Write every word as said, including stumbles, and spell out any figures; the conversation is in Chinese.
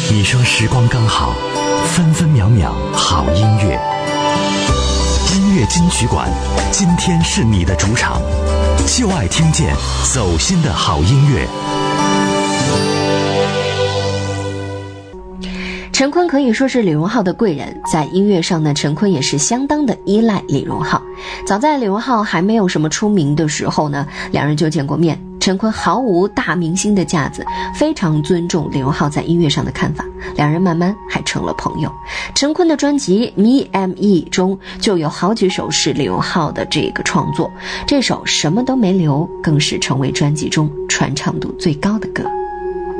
你说时光刚好，分分秒秒好音乐。音乐金曲馆，今天是你的主场，就爱听见走心的好音乐。 陈坤可以说是李荣浩的贵人，在音乐上呢，陈坤也是相当的依赖李荣浩。早在李荣浩还没有什么出名的时候呢，两人就见过面。陈坤毫无大明星的架子，非常尊重李荣浩在音乐上的看法，两人慢慢还成了朋友。陈坤的专辑 Me and Me 中就有好几首是李荣浩的这个创作，这首什么都没留更是成为专辑中传唱度最高的歌。